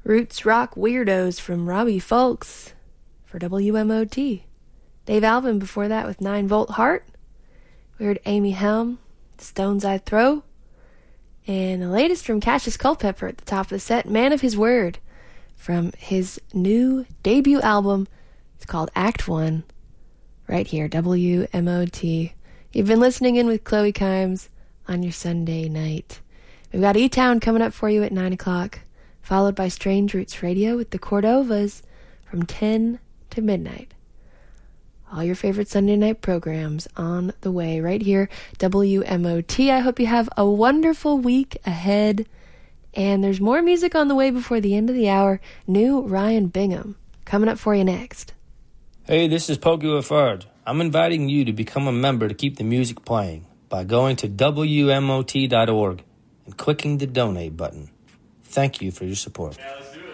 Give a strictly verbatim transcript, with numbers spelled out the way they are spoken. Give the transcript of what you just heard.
Roots Rock Weirdos from Robbie Fulks for W M O T. Dave Alvin before that with nine volt Heart. We heard Amy Helm, Stones I Throw. And the latest from Cassius Culpepper at the top of the set, Man of His Word, from his new debut album. It's called Act One, right here, W M O T. You've been listening in with Chloe Kimes on your Sunday night. We've got E-Town coming up for you at nine o'clock, followed by Strange Roots Radio with the Cordovas from ten to midnight. All your favorite Sunday night programs on the way right here, W M O T. I hope you have a wonderful week ahead. And there's more music on the way before the end of the hour. New Ryan Bingham coming up for you next. Hey, this is Pokey Lafarge. I'm inviting you to become a member to keep the music playing by going to W M O T dot org and clicking the donate button. Thank you for your support. Yeah, let's do it.